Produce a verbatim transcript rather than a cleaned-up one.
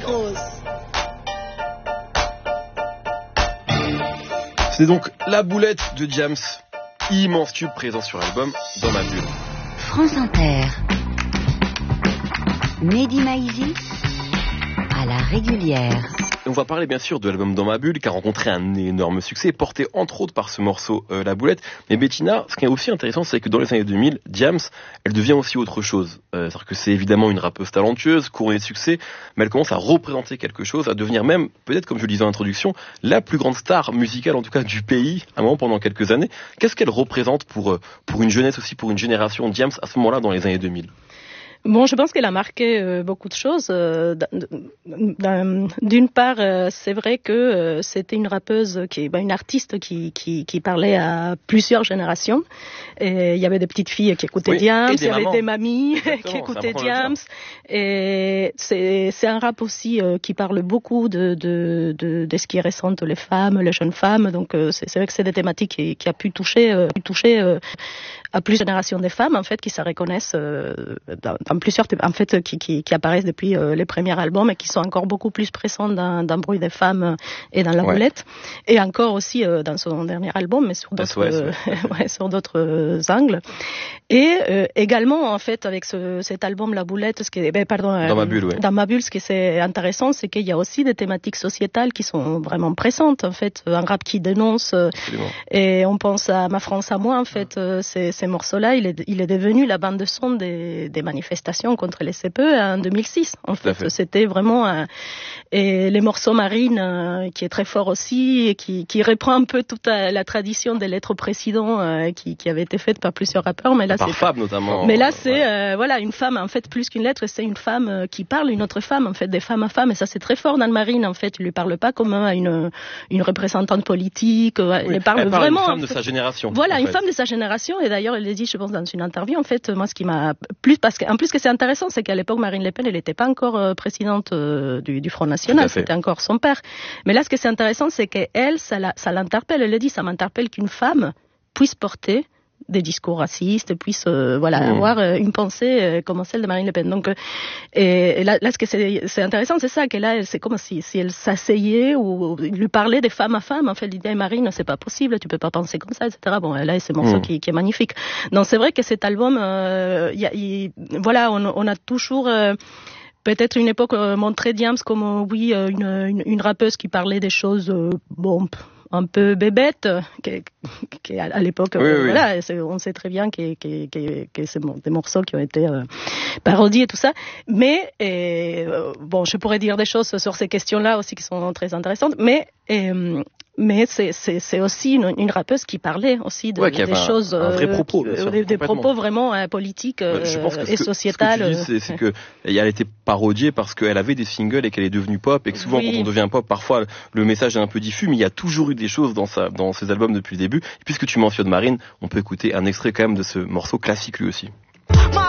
rose. C'est donc La Boulette de Diams, immense tube présent sur l'album Dans ma bulle. France Inter. Mehdi Maizi à la régulière. On va parler bien sûr de l'album Dans ma bulle qui a rencontré un énorme succès, porté entre autres par ce morceau euh, La Boulette. Mais Bettina, ce qui est aussi intéressant, c'est que dans les années deux mille, Diams, elle devient aussi autre chose. Euh, c'est-à-dire que c'est évidemment une rappeuse talentueuse, couronnée de succès, mais elle commence à représenter quelque chose, à devenir même, peut-être comme je le disais en introduction, la plus grande star musicale en tout cas du pays, à un moment pendant quelques années. Qu'est-ce qu'elle représente pour, pour une jeunesse aussi, pour une génération Diams à ce moment-là dans les années deux mille? Bon, je pense qu'elle a marqué euh, beaucoup de choses. Euh, d'une part, euh, c'est vrai que euh, c'était une rappeuse, qui, bah, une artiste qui, qui, qui parlait à plusieurs générations. Et il y avait des petites filles qui écoutaient oui, Diams, il y avait des mamies qui écoutaient Diams. Et c'est, c'est un rap aussi euh, qui parle beaucoup de, de, de, de ce qui ressentent les femmes, les jeunes femmes. Donc euh, c'est, c'est vrai que c'est des thématiques qui, qui a pu toucher, euh, toucher euh, à plusieurs générations de femmes en fait qui se reconnaissent euh, dans, dans plusieurs en fait qui, qui, qui apparaissent depuis euh, les premiers albums et qui sont encore beaucoup plus présents dans, dans Bruit des femmes et dans La ouais. Boulette et encore aussi euh, dans son dernier album mais sur d'autres euh, ouais, sur d'autres euh, angles et euh, également en fait avec ce, cet album La Boulette ce qui est, ben, pardon dans euh, ma bulle ouais. dans ma bulle ce qui est intéressant c'est qu'il y a aussi des thématiques sociétales qui sont vraiment présentes en fait un rap qui dénonce euh, et on pense à Ma France à moi en fait euh, c'est ces morceaux-là, il est, il est devenu la bande de son des, des manifestations contre les C P E en deux mille six. En fait, fait. C'était vraiment un, et les morceaux Marine euh, qui est très fort aussi et qui, qui reprend un peu toute la tradition des lettres au président euh, qui, qui avait été faite par plusieurs rappeurs. Mais là, par c'est Fab notamment. Mais là, c'est ouais. euh, voilà une femme en fait plus qu'une lettre, c'est une femme euh, qui parle une autre femme en fait des femmes à femmes et ça c'est très fort dans le Marine en fait. Il lui parle pas comme à une une représentante politique. Oui. Elle parle elle parle vraiment. Une femme en de fait. sa génération. Voilà, une fait. femme de sa génération et d'ailleurs elle l'a dit, je pense, dans une interview. En fait, moi, ce qui m'a plus, parce qu'en plus, ce que c'est intéressant, c'est qu'à l'époque, Marine Le Pen, elle n'était pas encore euh, présidente euh, du, du Front National, c'était encore son père. Mais là, ce qui est intéressant, c'est qu'elle, ça, la, ça l'interpelle. Elle le dit, ça m'interpelle qu'une femme puisse porter des discours racistes, puisse euh, voilà mmh. avoir euh, une pensée euh, comme celle de Marine Le Pen. Donc euh, et, et là, là ce que c'est, c'est intéressant, c'est ça qu'elle a, c'est comme si, si elle s'asseyait ou, ou lui parlait des femmes à femmes. En fait, elle dit hey, Marine, c'est pas possible, tu peux pas penser comme ça, et cetera. Bon, là, c'est morceau mmh. qui, qui est magnifique. Donc c'est vrai que cet album, euh, y a, y, voilà, on, on a toujours euh, peut-être une époque euh, montré Diams comme euh, oui une, une, une rappeuse qui parlait des choses euh, bon. un peu bébête, qui, qui à l'époque, oui, euh, oui. voilà, c'est, on sait très bien que, que, que, que c'est des morceaux qui ont été euh, parodiés et tout ça. Mais et, euh, bon, je pourrais dire des choses sur ces questions-là aussi qui sont très intéressantes. Mais et, mais c'est, c'est, c'est aussi une, une rappeuse qui parlait aussi de, ouais, des un, choses, un vrai propos, euh, sûr, des, des propos vraiment euh, politiques euh, je pense que et ce sociétales. Ce que tu dis, c'est, c'est que elle a été parodiée parce qu'elle avait des singles et qu'elle est devenue pop et que souvent oui. quand on devient pop, parfois le message est un peu diffus, mais il y a toujours eu des choses dans sa, dans ses albums depuis le début. Et puisque tu mentionnes Marine, on peut écouter un extrait quand même de ce morceau classique lui aussi.